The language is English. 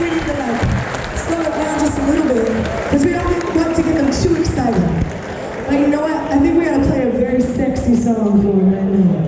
we need to like slow it down just a little bit because we don't want to get them too excited. But you know what? I think we gotta play a very sexy song for them right now.